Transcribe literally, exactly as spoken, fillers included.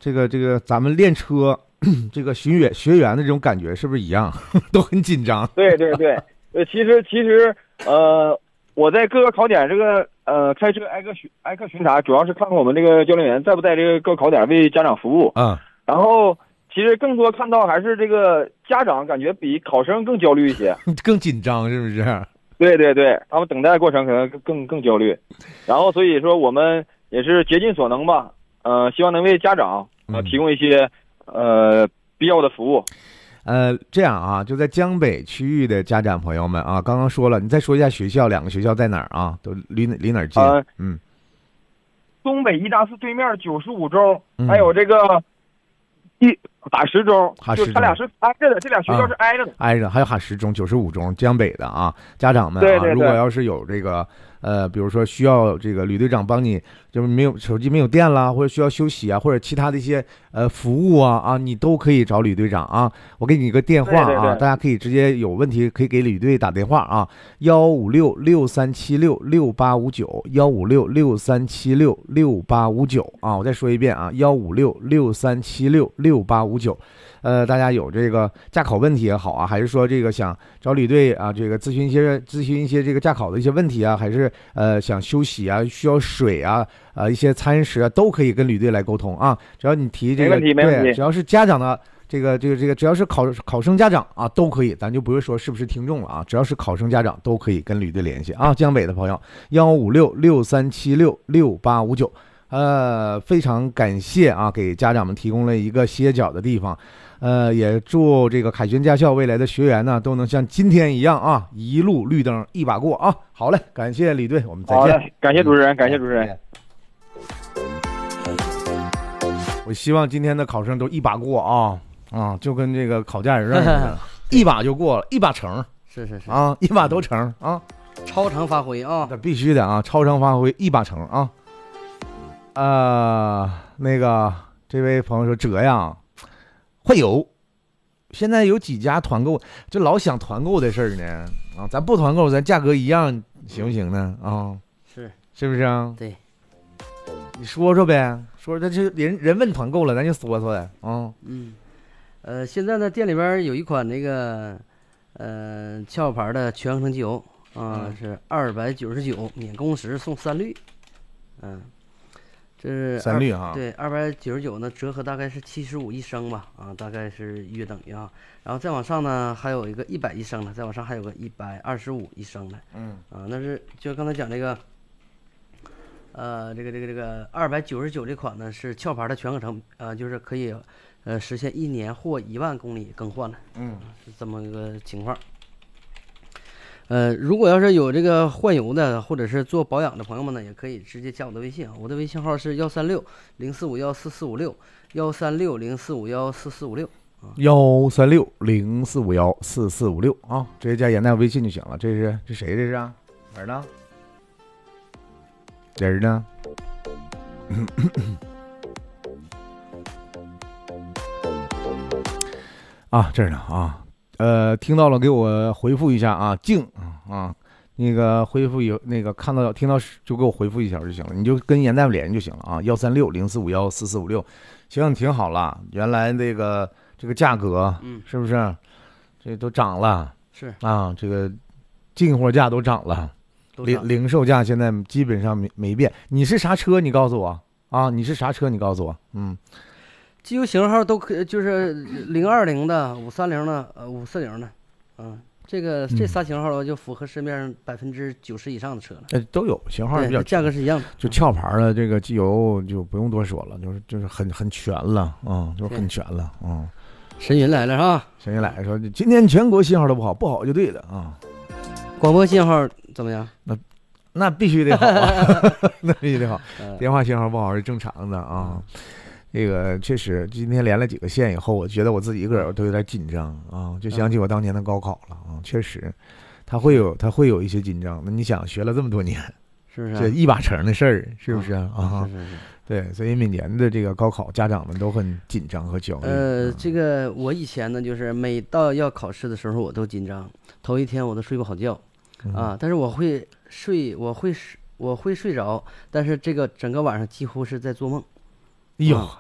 这个这个咱们练车这个学员学员的这种感觉是不是一样？都很紧张。 对对对，呃，其实其实呃，我在各个考点这个呃开车挨个巡挨个巡查，主要是看看我们这个教练员在不在这个各考点为家长服务啊。 然后其实更多看到还是这个家长感觉比考生更焦虑一些， 更紧张是不是？ 对对对，他们等待过程可能更更焦虑，然后所以说我们也是竭尽所能吧，呃，希望能为家长呃提供一些呃必要的服务。 呃，这样啊，就在江北区域的家长朋友们啊，刚刚说了，你再说一下学校，两个学校在哪儿啊？都离哪离哪儿近？ 呃、 嗯， 东北医大寺对面九十五中，嗯、还有这个一哈石中，就他俩是挨着的，这俩学校是挨着的， 啊、挨着。还有哈石中、九十五中，江北的啊，家长们啊， 对对对， 如果要是有这个。呃，比如说需要这个吕队长帮你，就是没有手机没有电啦，或者需要休息啊，或者其他的一些呃服务啊啊，你都可以找吕队长啊。我给你一个电话啊， 对对对， 大家可以直接有问题可以给吕队打电话啊，幺五六六三七六六八五九，幺五六六三七六六八五九啊。我再说一遍啊，幺五六六三七六六八五九。呃，大家有这个驾考问题也好啊，还是说这个想找吕队啊，这个咨询一些咨询一些这个驾考的一些问题啊，还是呃想休息啊，需要水啊，呃一些餐食啊，都可以跟吕队来沟通啊。只要你提这个，对，只要是家长的这个这个这个，只要是考考生家长啊，都可以，咱就不会说是不是听众了啊，只要是考生家长都可以跟吕队联系啊。江北的朋友，幺五六六三七六六八五九，呃，非常感谢啊，给家长们提供了一个歇脚的地方。呃，也祝这个凯旋驾校未来的学员呢，都能像今天一样啊，一路绿灯一把过啊！好嘞，感谢李队，我们再见。 好嘞，感谢主持人，嗯、感谢主持人。 我希望今天的考生都一把过啊啊，就跟这个考驾驶证似的，一把就过了，一把成。 是是是啊，一把都成啊， 超常发挥啊， 这必须的啊，超常发挥，一把成啊。呃，那个这位朋友说这样。会有，现在有几家团购，就老想团购的事儿呢啊，咱不团购，咱价格一样行不行呢？啊， 是是不是啊？ 对， 你说说呗，说说这人人问团购了，咱就说说的啊。 嗯，呃，现在呢店里边有一款那个呃壳牌的全合成机油啊、呃嗯，是二百九十九免工时送三滤，嗯。这是三滤哈， 对，二百九十九呢，折合大概是七十五一升吧，啊，大概是约等于啊。然后再往上呢，还有一个一百一升的，再往上还有个一百二十五一升的， 嗯， 啊，那是就刚才讲这个，呃，这个这个这个二百九十九这款呢是壳牌的全合成，呃，就是可以，呃，实现一年或一万公里更换的， 嗯， 是这么一个情况。呃，如果要是有这个换油的，或者是做保养的朋友们呢，也可以直接加我的微信啊，我的微信号是幺三六零四五幺四四五六，幺三六零四五幺四四五六啊， 幺三六零四五幺四四五六啊，直接加严大微信就行了。这是这谁这是啊？哪儿呢？人呢？啊，这儿呢啊。呃，听到了，给我回复一下啊，静啊，那个回复有那个看到听到就给我回复一下就行了，你就跟严大夫联系就行了啊，幺三六零四五幺四四五六，行，挺好了。原来那个这个价格， 嗯， 是不是？这都涨了， 是啊，这个进货价都涨了，零零售价现在基本上没没变。你是啥车？你告诉我啊，你是啥车？你告诉我，嗯。 机油型号都可，就是零二零的、五三零的、呃五四零的，嗯，这个这仨型号的话就符合市面上百分之九十以上的车了。 呃，都有型号比较， 价格是一样的。 就壳牌的这个机油就不用多说了，就是就是很很全了啊、嗯，就是很全了啊、嗯。 神云来了是吧？ 神云来了说，今天全国信号都不好，不好就对了啊。 广播信号怎么样？ 那那必须得好啊，那必须得好。电话信号不好是正常的啊。嗯，这个确实，今天连了几个线以后，我觉得我自己一个人都有点紧张啊，就想起我当年的高考了啊。确实，他会有他会有一些紧张。那你想，学了这么多年， 是不是、啊、 这一把成的事儿，是不是啊？ 啊是是是， 对，所以每年的这个高考，家长们都很紧张和焦虑。 呃，这个我以前呢，就是每到要考试的时候，我都紧张，头一天我都睡不好觉啊。但是我会睡，我会我会睡着，但是这个整个晚上几乎是在做梦。 哎呦。 啊